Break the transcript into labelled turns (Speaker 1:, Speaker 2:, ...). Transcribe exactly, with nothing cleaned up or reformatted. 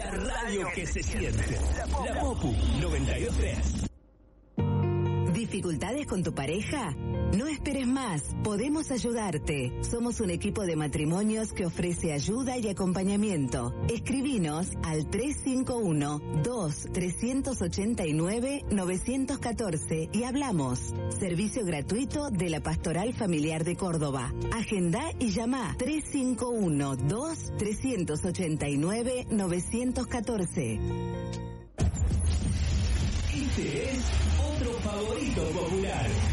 Speaker 1: La radio que se siente. La Popu noventa y dos punto tres.
Speaker 2: ¿Dificultades con tu pareja? No esperes más, podemos ayudarte. Somos un equipo de matrimonios que ofrece ayuda y acompañamiento. Escribinos al tres cinco uno, dos, tres ocho nueve, nueve uno cuatro y hablamos. Servicio gratuito de la Pastoral Familiar de Córdoba. Agenda y llama tres cinco uno, dos, tres ocho nueve, nueve uno cuatro.
Speaker 1: Este es otro favorito popular.